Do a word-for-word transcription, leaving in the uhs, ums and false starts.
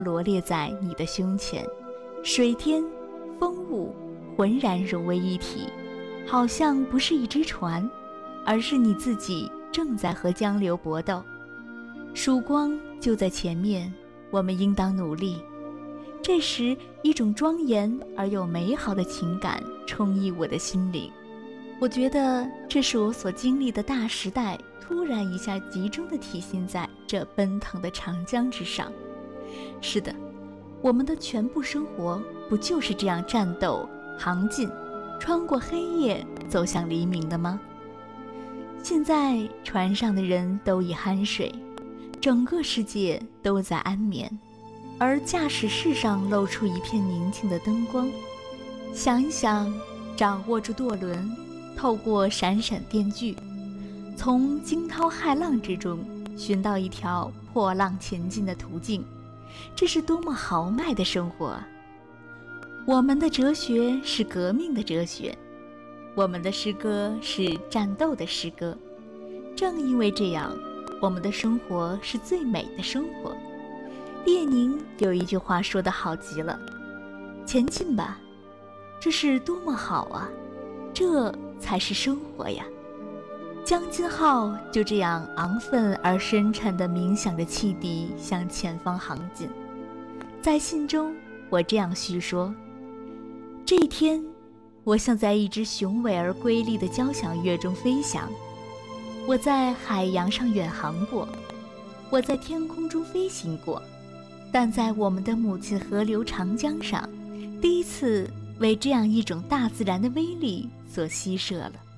罗列在你的胸前，水天风雾浑然融为一体，好像不是一只船，而是你自己正在和江流搏斗。曙光就在前面，我们应当努力。这时，一种庄严而又美好的情感充溢我的心灵。我觉得这是我所经历的大时代突然一下集中地体现在这奔腾的长江之上。是的，我们的全部生活不就是这样战斗、行进，穿过黑夜走向黎明的吗？现在船上的人都已酣睡，整个世界都在安眠，而驾驶室上露出一片宁静的灯光。想一想，掌握住舵轮，透过闪闪电锯，从惊涛骇浪之中寻到一条破浪前进的途径，这是多么豪迈的生活啊！我们的哲学是革命的哲学，我们的诗歌是战斗的诗歌。正因为这样，我们的生活是最美的生活。列宁有一句话说得好极了：前进吧，这是多么好啊！这才是生活呀！江津号就这样昂奋而深沉地冥想着汽笛向前方行进。在信中，我这样叙说：这一天，我像在一支雄伟而瑰丽的交响乐中飞翔。我在海洋上远航过，我在天空中飞行过，但在我们的母亲河流长江上，第一次为这样一种大自然的威力所吸摄了。